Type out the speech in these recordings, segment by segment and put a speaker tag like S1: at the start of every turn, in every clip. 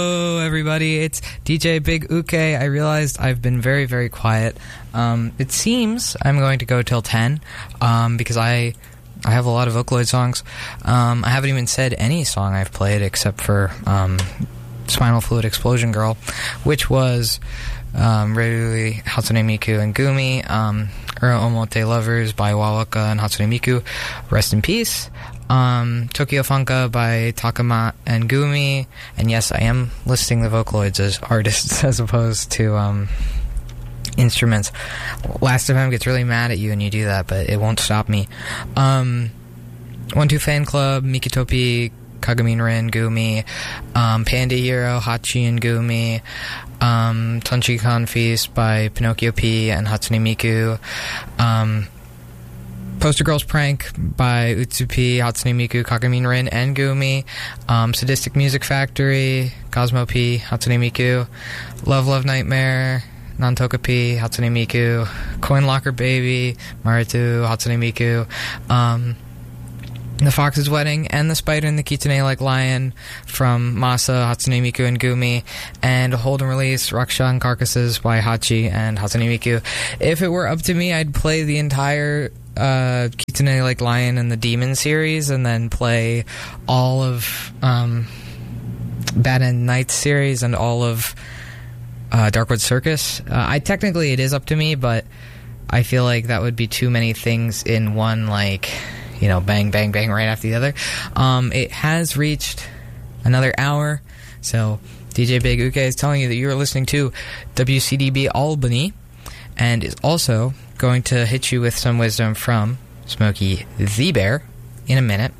S1: Hello, everybody. It's DJ Big Uke. I realized I've been very, very quiet. It seems I'm going to go till 10 because I have a lot of Vocaloid songs. I haven't even said any song I've played except for Spinal Fluid Explosion Girl, which was regularly Hatsune Miku and Gumi, Ura Omote Lovers by Wawaka and Hatsune Miku, rest in peace. Tokyo Funka by Takama and Gumi, and yes, I am listing the Vocaloids as artists as opposed to instruments. Last FM gets really mad at you and you do that, but it won't stop me. 1-2 Fan Club, Mikitopi, Kagamin Rin, Gumi, Panda Hero, Hachi and Gumi, Tonchikan Feast by Pinocchio P and Hatsune Miku, Poster Girls Prank by Utsupi, Hatsune Miku, Kagamin Rin, and Gumi, Sadistic Music Factory, Cosmo P, Hatsune Miku, Love Love Nightmare, Nantoka P, Hatsune Miku, Coin Locker Baby, Maritu, Hatsune Miku, The Fox's Wedding, and The Spider and the Kitsune Like Lion from Masa, Hatsune Miku, and Gumi, and Hold and Release, Raksha and Carcasses by Hachi and Hatsune Miku. If it were up to me, I'd play the entire Kitsune Like Lion and the Demon series, and then play all of Bad End Nights series and all of Darkwood Circus. Technically it is up to me, but I feel like that would be too many things in one, like, you know, bang, bang, bang right after the other. It has reached another hour, so DJ Big Uke is telling you that you're listening to WCDB Albany, and is also going to hit you with some wisdom from Smokey the Bear in a minute.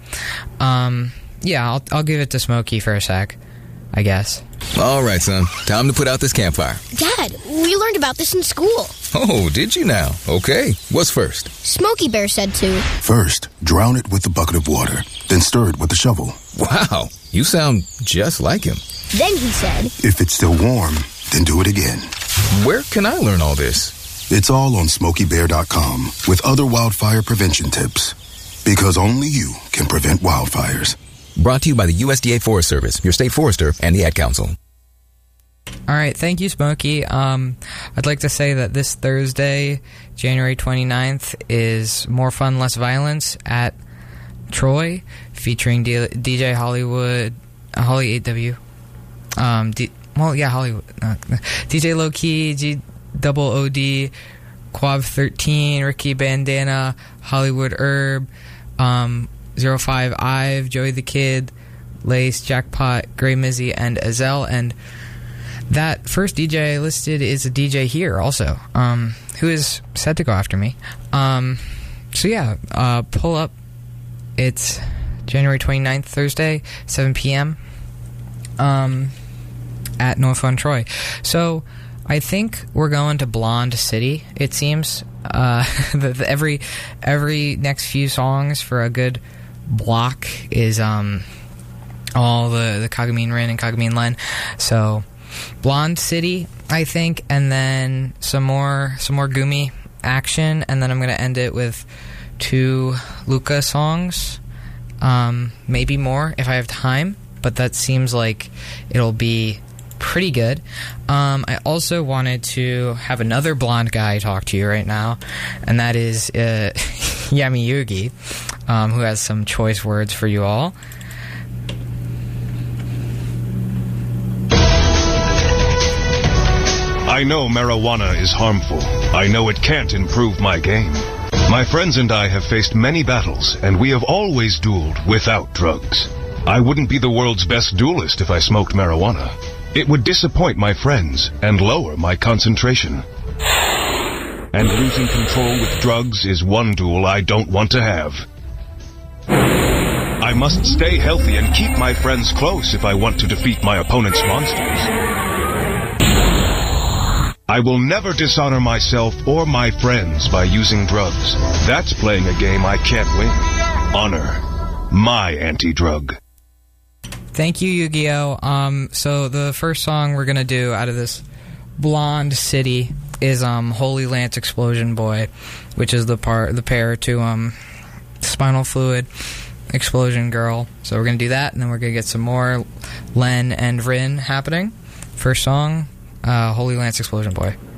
S1: Yeah, I'll give it to Smokey for a sec, I guess.
S2: All right, son. Time to put out this campfire.
S3: Dad, we learned about this in school.
S2: Oh, did you now? Okay. What's first?
S3: Smokey Bear said to.
S4: First, drown it with a bucket of water, then stir it with a shovel.
S2: Wow, you sound just like him.
S3: Then he said,
S4: if it's still warm, then do it again.
S2: Where can I learn all this?
S4: It's all on SmokeyBear.com with other wildfire prevention tips. Because only you can prevent wildfires.
S2: Brought to you by the USDA Forest Service, your state forester, and the Ad Council.
S1: All right, thank you, Smokey. I'd like to say that this Thursday, January 29th, is More Fun, Less Violence at Troy, featuring DJ Hollywood, Holly 8W. Hollywood. DJ Low Key, GOOD, Quab 13, Ricky Bandana, Hollywood Herb, 05 Ive, Joey the Kid, Lace, Jackpot, Grey Mizzy, and Azel. And that first DJ listed is a DJ here also, who is set to go after me. So yeah, pull up. It's January 29th, Thursday, 7 p.m. At No Fun Troy. So I think we're going to Blonde City, it seems. Every next few songs for a good block is all the Kagamin Rin and Kagamin Len. So Blonde City, I think, and then some more Gumi action, and then I'm going to end it with 2 Luca songs, maybe more if I have time, but that seems like it'll be pretty good. I also wanted to have another blonde guy talk to you right now, and that is Yami Yugi, who has some choice words for you all.
S5: I know marijuana is harmful. I know it can't improve my game. My friends and I have faced many battles, and we have always dueled without drugs. I wouldn't be the world's best duelist if I smoked marijuana. It would disappoint my friends and lower my concentration. And losing control with drugs is one duel I don't want to have. I must stay healthy and keep my friends close if I want to defeat my opponent's monsters. I will never dishonor myself or my friends by using drugs. That's playing a game I can't win. Honor my anti-drug.
S1: Thank you, Yu-Gi-Oh! So the first song we're gonna do out of this Blonde City is Holy Lance Explosion Boy, which is the pair to Spinal Fluid. Explosion Girl. So we're going to do that, and then we're going to get some more Len and Rin happening. First song, Holy Lance Explosion Boy.